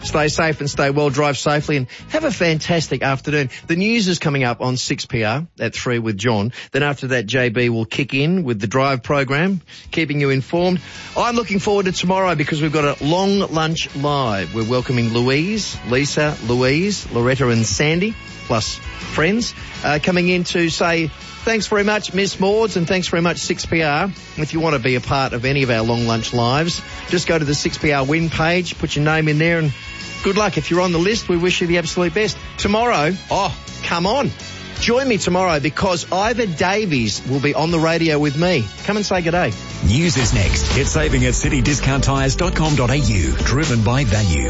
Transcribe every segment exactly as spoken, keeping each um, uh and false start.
Stay safe and stay well, drive safely, and have a fantastic afternoon. The news is coming up on six P R at three with John. Then after that, J B will kick in with the Drive program, keeping you informed. I'm looking forward to tomorrow because we've got a long lunch live. We're welcoming Louise, Lisa, Louise, Loretta and Sandy, plus friends, uh, coming in to say thanks very much, Miss Maud's, and thanks very much, six P R. If you want to be a part of any of our long lunch lives, just go to the six P R win page, put your name in there, and good luck. If you're on the list, we wish you the absolute best. Tomorrow, oh, come on. Join me tomorrow because Ivor Davies will be on the radio with me. Come and say good day. News is next. Get saving at city discount tyres dot com dot a u. Driven by value.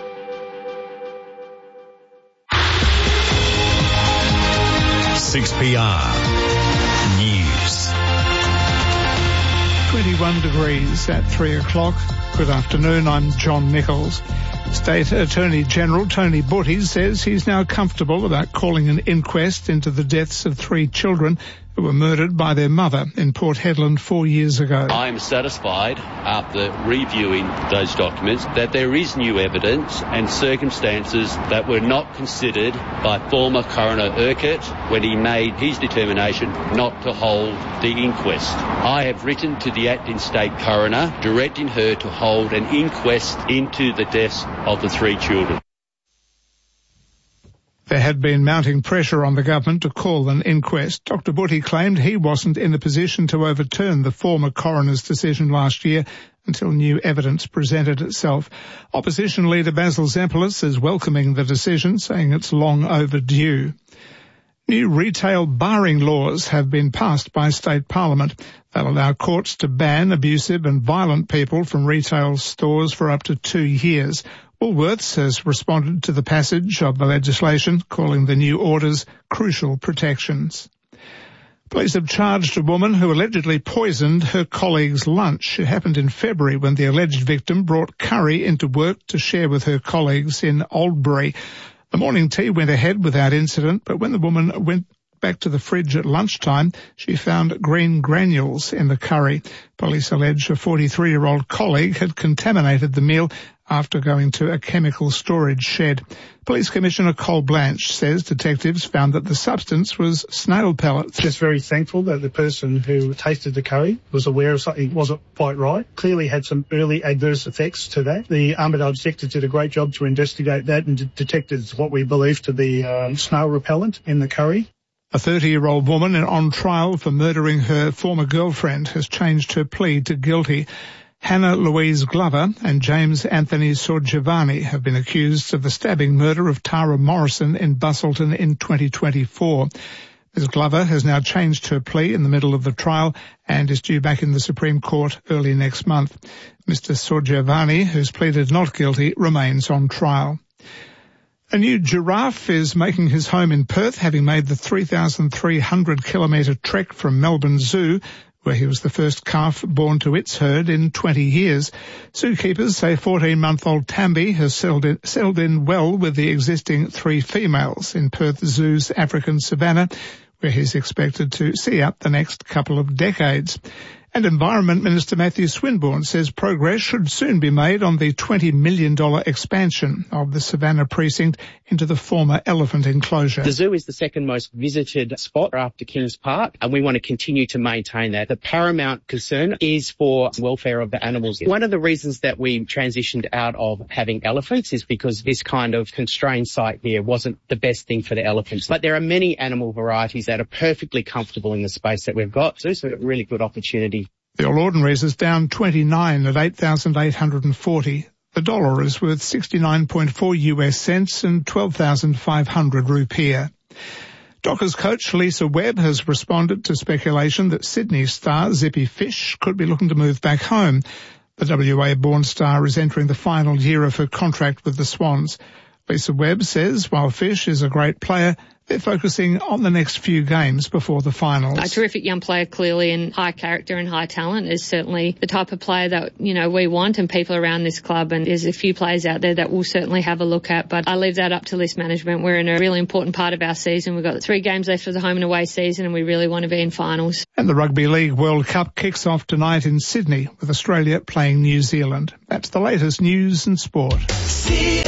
six P R News. twenty-one degrees at three o'clock. Good afternoon, I'm John Nichols. State Attorney General Tony Butty says he's now comfortable about calling an inquest into the deaths of three children who were murdered by their mother in Port Hedland four years ago. I'm satisfied, after reviewing those documents, that there is new evidence and circumstances that were not considered by former Coroner Urquhart when he made his determination not to hold the inquest. I have written to the acting State Coroner directing her to hold an inquest into the deaths of the three children. There had been mounting pressure on the government to call an inquest. Doctor Butty claimed he wasn't in a position to overturn the former coroner's decision last year until new evidence presented itself. Opposition leader Basil Zempilas is welcoming the decision, saying it's long overdue. New retail barring laws have been passed by state parliament. They'll allow courts to ban abusive and violent people from retail stores for up to two years. Woolworths has responded to the passage of the legislation, calling the new orders crucial protections. Police have charged a woman who allegedly poisoned her colleague's lunch. It happened in February when the alleged victim brought curry into work to share with her colleagues in Oldbury. The morning tea went ahead without incident, but when the woman went back to the fridge at lunchtime, she found green granules in the curry. Police allege a forty-three-year-old colleague had contaminated the meal after going to a chemical storage shed. Police Commissioner Cole Blanche says detectives found that the substance was snail pellets. Just very thankful that the person who tasted the curry was aware of something wasn't quite right. Clearly had some early adverse effects to that. The Armidale detectives did a great job to investigate that and detected what we believe to be um, snail repellent in the curry. A thirty-year-old woman on trial for murdering her former girlfriend has changed her plea to guilty. Hannah Louise Glover and James Anthony Sorgiovanni have been accused of the stabbing murder of Tara Morrison in Busselton in twenty twenty-four. Miz Glover has now changed her plea in the middle of the trial and is due back in the Supreme Court early next month. Mister Sorgiovanni, who's pleaded not guilty, remains on trial. A new giraffe is making his home in Perth, having made the three thousand three hundred kilometre trek from Melbourne Zoo, where he was the first calf born to its herd in twenty years. Zookeepers say fourteen-month-old Tambi has settled in, settled in well with the existing three females in Perth Zoo's African savanna, where he's expected to see out the next couple of decades. And Environment Minister Matthew Swinburne says progress should soon be made on the twenty million dollars expansion of the Savannah precinct into the former elephant enclosure. The zoo is the second most visited spot after Kings Park, and we want to continue to maintain that. The paramount concern is for welfare of the animals. One of the reasons that we transitioned out of having elephants is because this kind of constrained site here wasn't the best thing for the elephants. But there are many animal varieties that are perfectly comfortable in the space that we've got, so it's a really good opportunity. The All Ordinaries is down twenty-nine at eight thousand eight hundred forty. The dollar is worth sixty-nine point four U S cents and twelve thousand five hundred rupiah. Dockers coach Lisa Webb has responded to speculation that Sydney star Zippy Fish could be looking to move back home. The W A-born star is entering the final year of her contract with the Swans. Lisa Webb says while Fish is a great player, they're focusing on the next few games before the finals. A terrific young player, clearly, and high character and high talent is certainly the type of player that, you know, we want and people around this club. And there's a few players out there that we'll certainly have a look at. But I leave that up to list management. We're in a really important part of our season. We've got three games left of the home and away season, and we really want to be in finals. And the Rugby League World Cup kicks off tonight in Sydney with Australia playing New Zealand. That's the latest news and sport.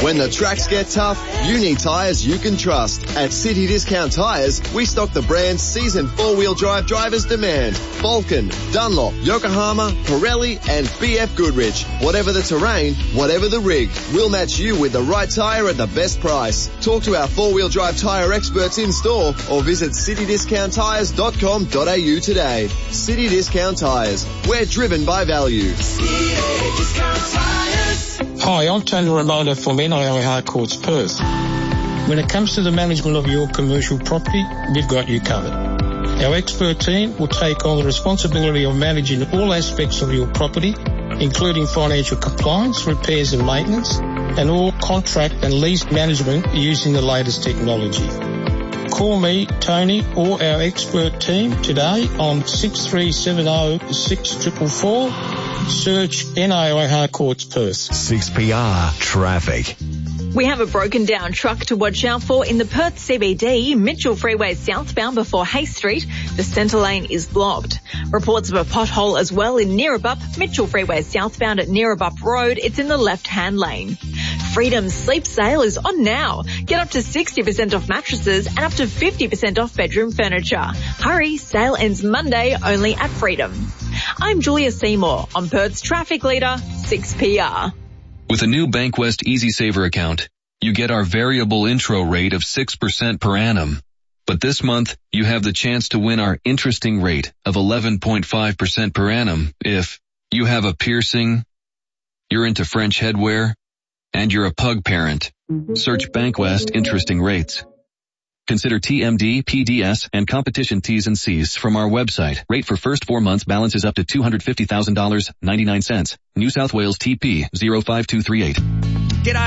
When the tracks get tough, you need tyres you can trust. At City Discount Tyres, we stock the brands seasoned four-wheel drive drivers demand. Vulcan, Dunlop, Yokohama, Pirelli and B F Goodrich. Whatever the terrain, whatever the rig, we'll match you with the right tyre at the best price. Talk to our four-wheel drive tyre experts in store or visit city discount tyres dot com dot a u today. City Discount Tyres. We're driven by value. City Discount Tyres. Hi, I'm Tony Ramondo from N I O Harcourts Perth. When it comes to the management of your commercial property, we've got you covered. Our expert team will take on the responsibility of managing all aspects of your property, including financial compliance, repairs and maintenance, and all contract and lease management using the latest technology. Call me, Tony, or our expert team today on six three seven zero, six four four four. Search N I O Harcourts Perth. six P R Traffic. We have a broken down truck to watch out for in the Perth C B D, Mitchell Freeway southbound before Hay Street. The centre lane is blocked. Reports of a pothole as well in Neerabup, Mitchell Freeway southbound at Neerabup Road. It's in the left-hand lane. Freedom Sleep Sale is on now. Get up to sixty percent off mattresses and up to fifty percent off bedroom furniture. Hurry, sale ends Monday only at Freedom. I'm Julia Seymour on Perth's traffic leader, six P R. With a new Bankwest Easy Saver account, you get our variable intro rate of six percent per annum. But this month, you have the chance to win our interesting rate of eleven point five percent per annum if you have a piercing, you're into French headwear, and you're a pug parent. Search Bankwest Interesting Rates. Consider T M D, P D S, and competition T's and C's from our website. Rate for first four months balance is up to two hundred fifty thousand dollars and ninety-nine cents. New South Wales T P zero five two three eight.